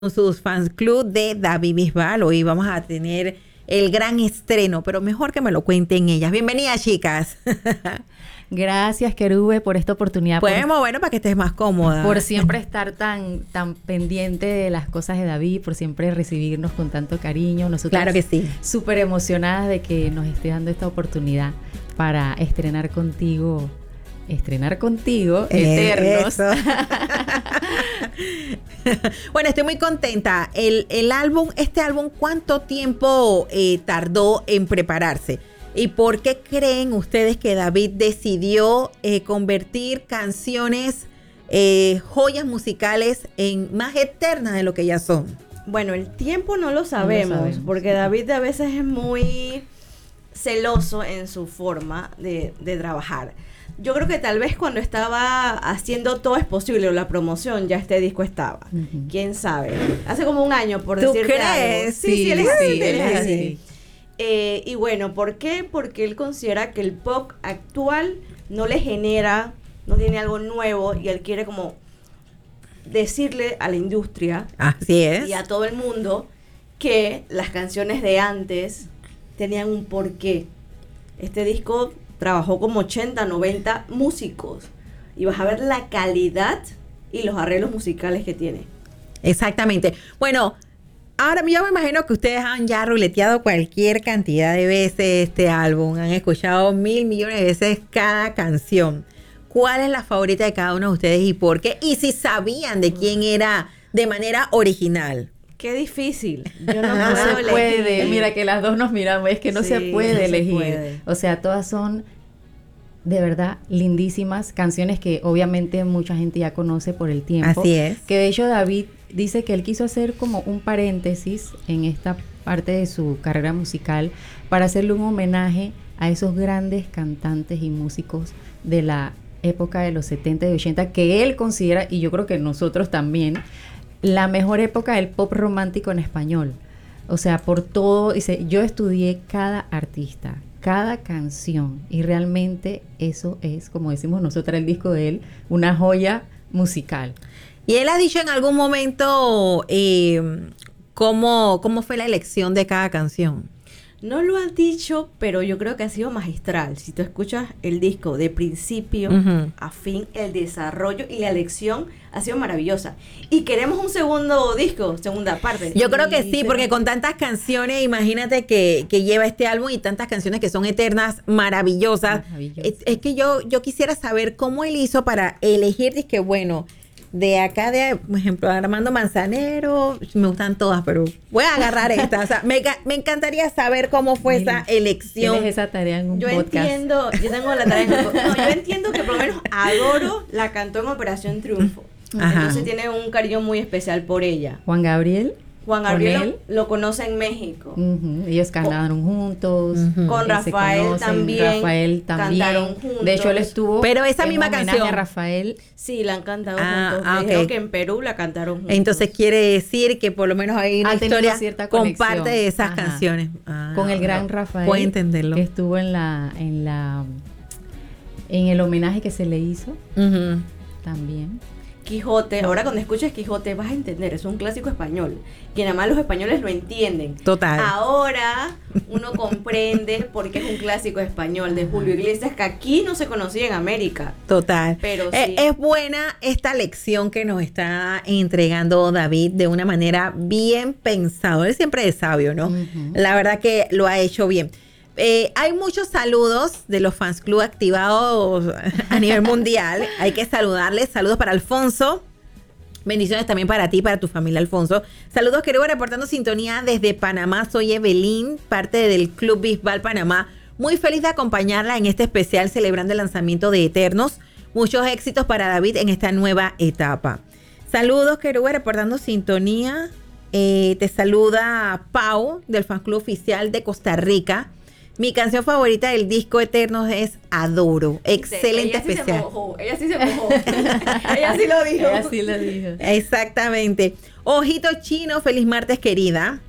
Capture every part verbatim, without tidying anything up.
sus fans club de David Bisbal. Hoy vamos a tener el gran estreno, pero mejor que me lo cuenten ellas. Bienvenidas, chicas. Gracias, Querube, por esta oportunidad. Podemos, bueno, para que estés más cómoda. Por siempre estar tan, tan pendiente de las cosas de David, por siempre recibirnos con tanto cariño. Nosotros claro que sí. Súper emocionadas de que nos esté dando esta oportunidad para estrenar contigo. Estrenar contigo, Eternos. Bueno, estoy muy contenta. El, el álbum, este álbum, ¿cuánto tiempo eh, tardó en prepararse? ¿Y por qué creen ustedes que David decidió eh, convertir canciones, eh, joyas musicales, en más eternas de lo que ya son? Bueno, el tiempo no lo sabemos, no lo sabemos, porque David a veces es muy celoso en su forma de, de trabajar. Yo creo que tal vez cuando estaba haciendo Todo es Posible o la promoción, ya este disco estaba. Uh-huh. ¿Quién sabe? Hace como un año, por ¿Tú decirte crees? algo. Sí, sí, él es así. Sí, él es así. así. Eh, y bueno, ¿por qué? Porque él considera que el pop actual no le genera, no tiene algo nuevo y él quiere como decirle a la industria así es. Y a todo el mundo que las canciones de antes tenían un porqué. Este disco trabajó como ochenta, noventa músicos y vas a ver la calidad y los arreglos musicales que tiene. Exactamente. Bueno, ahora yo me imagino que ustedes han ya ruleteado cualquier cantidad de veces este álbum, han escuchado mil millones de veces cada canción. ¿Cuál es la favorita de cada uno de ustedes y por qué? Y si sabían de quién era de manera original. Qué difícil. Yo no, no puedo se elegir. puede. Mira que las dos nos miramos. Es que no sí, se puede no elegir. Se puede. O sea, todas son de verdad lindísimas canciones que obviamente mucha gente ya conoce por el tiempo. Así es. Que de hecho David dice que él quiso hacer como un paréntesis en esta parte de su carrera musical para hacerle un homenaje a esos grandes cantantes y músicos de la época de los setenta y ochenta que él considera, y yo creo que nosotros también, la mejor época del pop romántico en español. O sea, por todo, dice, yo estudié cada artista, cada canción, y realmente eso es, como decimos nosotros, el disco de él, una joya musical. Y él ha dicho en algún momento eh, cómo, cómo fue la elección de cada canción. No lo ha dicho, pero yo creo que ha sido magistral. Si tú escuchas el disco de principio uh-huh. a fin, el desarrollo y la elección ha sido maravillosa. Y queremos un segundo disco, segunda parte. Yo creo que y sí, porque con tantas canciones, imagínate que, que lleva este álbum y tantas canciones que son eternas, maravillosas. Maravillosa. Es, es que yo, yo quisiera saber cómo él hizo para elegir, es que bueno, de acá de, por ejemplo, Armando Manzanero, me gustan todas, pero voy a agarrar esta. O sea, me, me encantaría saber cómo fue Mira, esa elección. Tienes esa tarea en un yo podcast. entiendo, yo tengo la tarea en un podcast. No, yo entiendo que por lo menos Adoro la cantó en Operación Triunfo. Ajá. Entonces tiene un cariño muy especial por ella. Juan Gabriel. Juan Gabriel lo, lo conoce en México. Uh-huh. Ellos cantaron con, juntos. Uh-huh. Con Rafael conocen, también. Rafael también. Cantaron juntos. De hecho, él estuvo. Pero esa misma canción. A Rafael. Sí, la han cantado ah, juntos. Ah, Creo okay. que en Perú la cantaron juntos. Entonces quiere decir que por lo menos hay una ha historia cierta con parte de esas Ajá. canciones. Ah, con el gran Rafael. Puedo entenderlo. Que estuvo en la, en la, en el homenaje que se le hizo. Uh-huh. También. Quijote, ahora cuando escuches Quijote vas a entender, es un clásico español, que nada más los españoles lo entienden. Total. Ahora uno comprende por qué es un clásico español de Julio Iglesias, que aquí no se conocía en América. Total. Pero sí. eh, es buena esta lección que nos está entregando David de una manera bien pensada. Él siempre es sabio, ¿no? Uh-huh. La verdad que lo ha hecho bien. Eh, hay muchos saludos de los fans club activados a nivel mundial. Hay que saludarles. Saludos para Alfonso. Bendiciones también para ti, para tu familia, Alfonso. Saludos, querido, reportando sintonía desde Panamá. Soy Evelyn, parte del Club Bisbal Panamá. Muy feliz de acompañarla en este especial celebrando el lanzamiento de Eternos. Muchos éxitos para David en esta nueva etapa. Saludos, querido, reportando sintonía. Eh, te saluda Pau, del fan club oficial de Costa Rica. Mi canción favorita del disco Eternos es Adoro. Excelente ella sí especial. Se mojó, ella sí se mojó. Ella sí lo dijo. Ella sí lo dijo. Exactamente. Ojito Chino, feliz martes, querida.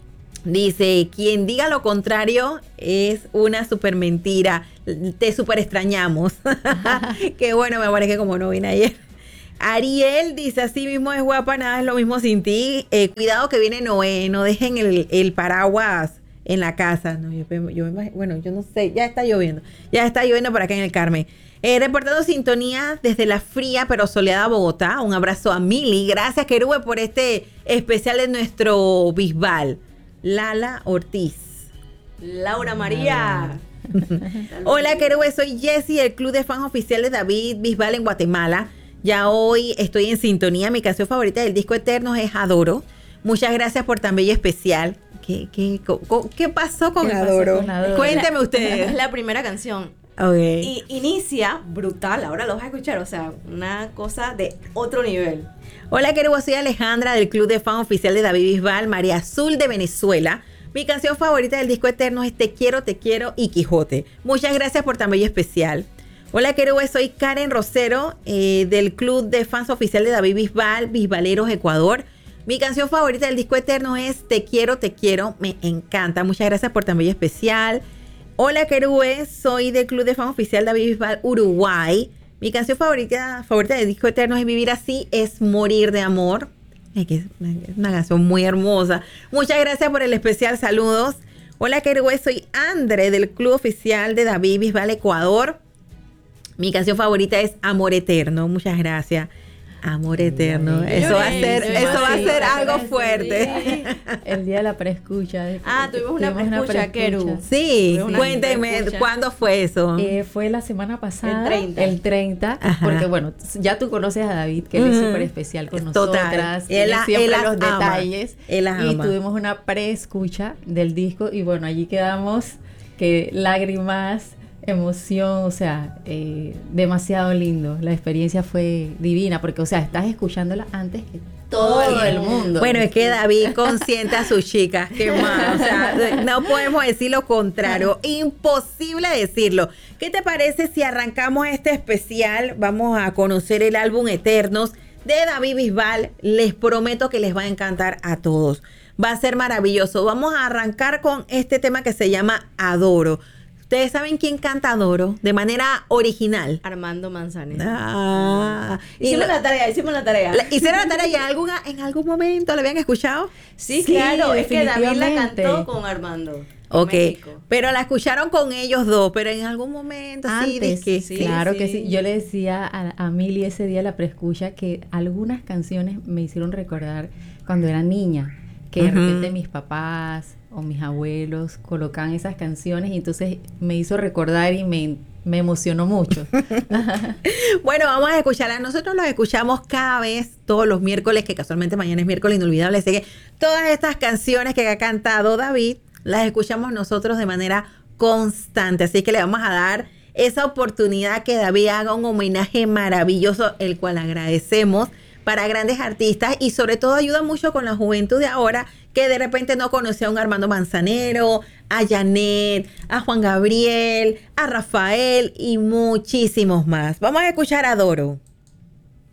Dice, quien diga lo contrario es una super mentira. Te super extrañamos. Qué bueno, me parece que como no vine ayer. Ariel dice, así mismo es guapa, nada es lo mismo sin ti. Eh, cuidado que viene Noé, no dejen el, el paraguas en la casa. No, yo, yo, bueno, yo no sé, ya está lloviendo. Ya está lloviendo por acá en el Carmen. Eh, reportando sintonía desde la fría pero soleada Bogotá. Un abrazo a Mili. Gracias, Querube, por este especial de nuestro Bisbal. Lala Ortiz. Laura María. Hola, Querube, soy Jessie, del Club de Fans Oficial de David Bisbal en Guatemala. Ya hoy estoy en sintonía. Mi canción favorita del disco Eternos es Adoro. Muchas gracias por tan bello especial. ¿Qué, qué, co, ¿qué pasó con ¿Qué Adoro? pasó con Adoro? Cuénteme usted. Es la primera canción. Okay. Y inicia brutal, ahora lo vas a escuchar, o sea, una cosa de otro nivel. Hola, querido, soy Alejandra del Club de Fan Oficial de David Bisbal, María Azul de Venezuela. Mi canción favorita del disco Eterno es Te Quiero, Te Quiero y Quijote. Muchas gracias por tan bello especial. Hola, querido, soy Karen Rosero eh, del Club de Fans Oficial de David Bisbal, Bisbaleros Ecuador. Mi canción favorita del disco Eterno es Te Quiero, Te Quiero, me encanta. Muchas gracias por tan bello especial. Hola, Querube, soy del Club de Fan Oficial David Bisbal, Uruguay. Mi canción favorita, favorita del disco Eterno es Vivir Así, es Morir de Amor. Es que es una canción muy hermosa. Muchas gracias por el especial, saludos. Hola, Querube, soy Andre del Club Oficial de David Bisbal, Ecuador. Mi canción favorita es Amor Eterno, muchas gracias. Amor eterno. Ay, eso va a ser, sí, eso va a ser algo fuerte. El día de la preescucha. Ah, tuvimos una preescucha, Queru. Sí, cuénteme, ¿cuándo fue eso? Eh, fue la semana pasada. El treinta. El treinta, porque bueno, ya tú conoces a David, que él es súper especial con Total. nosotras. Él, él siempre él los ama. detalles. Él y ama. tuvimos una preescucha del disco y bueno, allí quedamos que lágrimas, emoción, o sea, eh, demasiado lindo. La experiencia fue divina porque, o sea, estás escuchándola antes que todo Oye, el mundo. Bueno, es que David consiente a sus chicas, qué más, o sea, no podemos decir lo contrario, imposible decirlo. ¿Qué te parece si arrancamos este especial? Vamos a conocer el álbum Eternos de David Bisbal. Les prometo que les va a encantar a todos. Va a ser maravilloso. Vamos a arrancar con este tema que se llama Adoro. ¿Ustedes saben quién canta Adoro de manera original? Armando Manzanero. Ah, hicimos la, la tarea, hicimos la tarea. La, ¿Hicieron la tarea y en, alguna, en algún momento la habían escuchado? Sí, sí, claro, es que David la cantó con Armando. Ok, México. Pero la escucharon con ellos dos, pero en algún momento antes, sí, sí, claro sí. que sí. Yo le decía a, a Mili ese día la preescucha que algunas canciones me hicieron recordar cuando era niña, que de uh-huh. repente mis papás o mis abuelos colocaban esas canciones y entonces me hizo recordar y me, me emocionó mucho. Bueno, vamos a escucharla. Nosotros los escuchamos cada vez, todos los miércoles, que casualmente mañana es miércoles inolvidable. Así que todas estas canciones que ha cantado David, las escuchamos nosotros de manera constante. Así que le vamos a dar esa oportunidad que David haga un homenaje maravilloso, el cual agradecemos, para grandes artistas y sobre todo ayuda mucho con la juventud de ahora que de repente no conoce a un Armando Manzanero, a Janet, a Juan Gabriel, a Rafael y muchísimos más. Vamos a escuchar a Adoro.